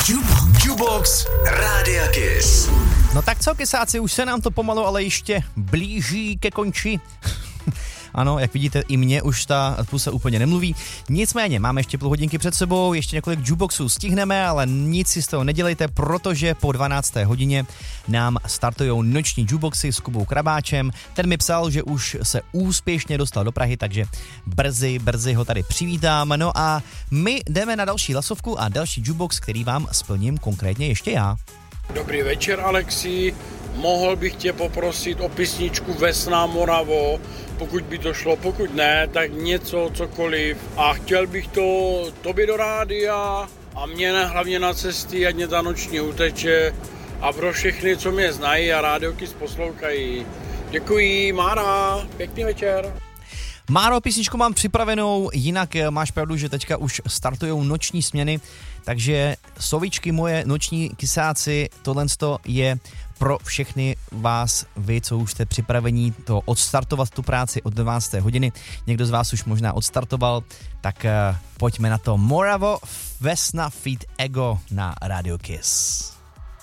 Jubox Rádia Kiss. No tak co, kysáci, už se nám to pomalu, ale ještě blíží ke konči. Ano, jak vidíte, i mě už ta puse úplně nemluví. Nicméně, máme ještě půl hodinky před sebou, ještě několik jukeboxů stihneme, ale nic si z toho nedělejte, protože po 12. hodině nám startujou noční jukeboxy s Kubou Krabáčem. Ten mi psal, že už se úspěšně dostal do Prahy, takže brzy ho tady přivítám. No a my jdeme na další hlasovku a další jukebox, který vám splním konkrétně ještě já. Dobrý večer, Alexi. Mohl bych tě poprosit o písničku Vesná Moravo, pokud by to šlo, pokud ne, tak něco, cokoliv. A chtěl bych to tobě do rádia a mě hlavně na cesty, ať mě ta noční uteče a pro všechny, co mě znají a Rádio Kiss poslouchají. Děkuji, Mára, pěkný večer. Máro, písničku mám připravenou, jinak máš pravdu, že teďka už startujou noční směny, takže sovičky moje, noční kysáci, tohle je pro všechny vás, vy, co už jste připravení to odstartovat tu práci od 12. hodiny. Někdo z vás už možná odstartoval, tak pojďme na to. Moravo, Vesna feat. Ego na Radio Kiss.